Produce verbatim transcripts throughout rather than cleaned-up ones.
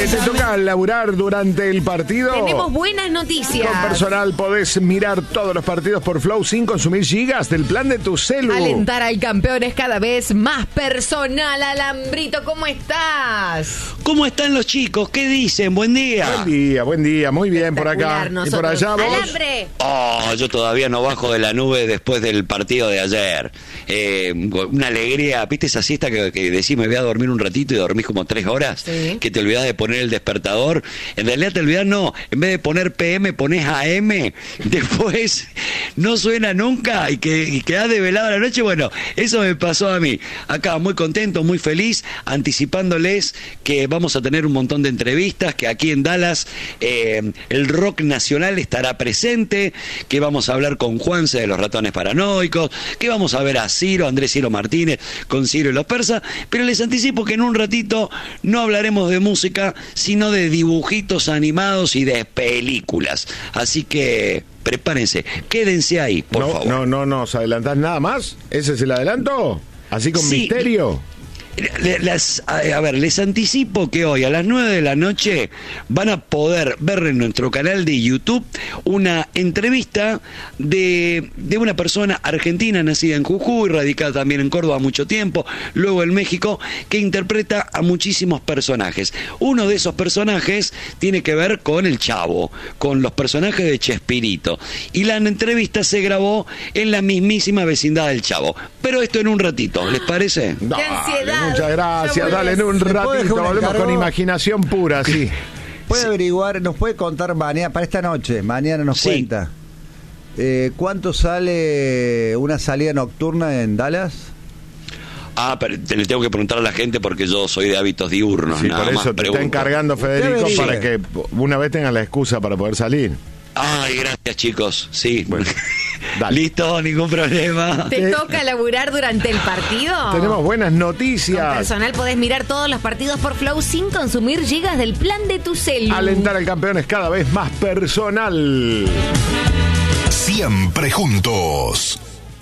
¿Te toca laburar durante el partido? Tenemos buenas noticias. Con Personal podés mirar todos los partidos por Flow sin consumir gigas del plan de tu celu. Alentar al campeón es cada vez más personal. Alambrito, ¿cómo estás? ¿Cómo están los chicos? ¿Qué dicen? Buen día. Buen día, buen día. Muy bien por acá. Nosotros. Y por allá vos. Alambre. Oh, yo todavía no bajo de la nube después del partido de ayer. Eh, una alegría. ¿Viste esa siesta que, que decís me voy a dormir un ratito y dormís como tres horas? Sí. Que te olvidás de poner el despertador. En realidad te olvidás, no. En vez de poner P M, pones A M. Después no suena nunca y, que, y quedás desvelado a la noche. Bueno, eso me pasó a mí. Acá muy contento, muy feliz, anticipándoles que vamos a tener un montón de entrevistas, que aquí en Dallas eh, el rock nacional estará presente, que vamos a hablar con Juanse de los Ratones Paranoicos, que vamos a ver a Ciro, Andrés Ciro Martínez, con Ciro y los Persas, pero les anticipo que en un ratito no hablaremos de música, sino de dibujitos animados y de películas. Así que prepárense, quédense ahí, por no, favor. No, no, no, ¿os adelantás nada más? ¿Ese es el adelanto? ¿Así con Sí. misterio? Les, a, a ver, les anticipo que hoy a las nueve de la noche van a poder ver en nuestro canal de YouTube una entrevista de, de una persona argentina nacida en Jujuy, radicada también en Córdoba mucho tiempo, luego en México, que interpreta a muchísimos personajes. Uno de esos personajes tiene que ver con el Chavo, con los personajes de Chespirito, y la entrevista se grabó en la mismísima vecindad del Chavo. Pero esto en un ratito, ¿les parece? Dale, ¡Qué ansiedad! muchas gracias. Ya Dale, en un ¿Me puedo dejar ratito un volvemos encargo? con imaginación pura, sí. Puede averiguar, nos puede contar mañana, para esta noche, mañana nos Sí. cuenta. Eh, ¿Cuánto sale una salida nocturna en Dallas? Ah, pero te le tengo que preguntar a la gente porque yo soy de hábitos diurnos. Sí, nada por más eso te pregunto. está encargando Federico Usted para averigüe. que una vez tengan la excusa para poder salir. Ay, gracias chicos, sí. Bueno, dale. Listo, ningún problema. ¿Te Eh, toca laburar durante el partido? Tenemos buenas Con noticias. Personal podés mirar todos los partidos por Flow sin consumir gigas del plan de tu celu. Alentar al campeón es cada vez más personal. Siempre juntos.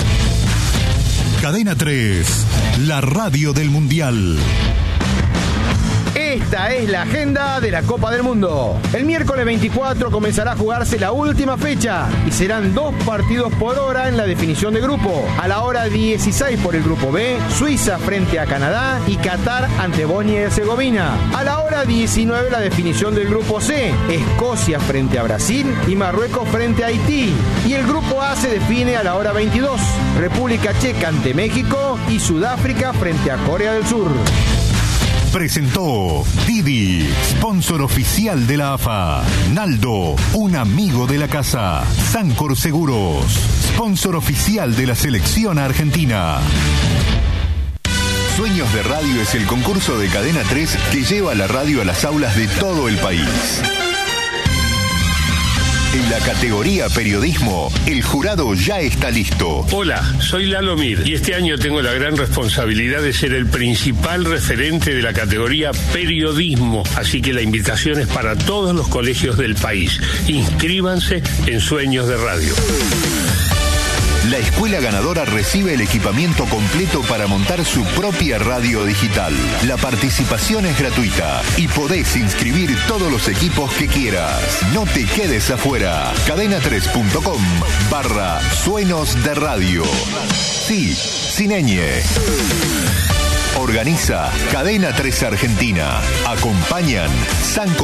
Cadena tres, la radio del Mundial. Esta es la agenda de la Copa del Mundo. El miércoles veinticuatro comenzará a jugarse la última fecha y serán dos partidos por hora en la definición de grupo. A la hora dieciséis por el grupo B, Suiza frente a Canadá y Qatar ante Bosnia y Herzegovina. A la hora diecinueve la definición del grupo C, Escocia frente a Brasil y Marruecos frente a Haití. Y el grupo A se define a la hora veintidós, República Checa ante México y Sudáfrica frente a Corea del Sur. Presentó Didi, sponsor oficial de la A F A. Naldo, un amigo de la casa. Sancor Seguros, sponsor oficial de la selección argentina. Sueños de Radio es el concurso de Cadena tres que lleva la radio a las aulas de todo el país. En la categoría periodismo, el jurado ya está listo. Hola, soy Lalo Mir y este año tengo la gran responsabilidad de ser el principal referente de la categoría periodismo, así que la invitación es para todos los colegios del país. Inscríbanse en Sueños de Radio. La escuela ganadora recibe el equipamiento completo para montar su propia radio digital. La participación es gratuita y podés inscribir todos los equipos que quieras. No te quedes afuera. cadena tres punto com barra Sueños de Radio. Sí, sin ñ. Organiza Cadena tres Argentina. Acompañan Sanco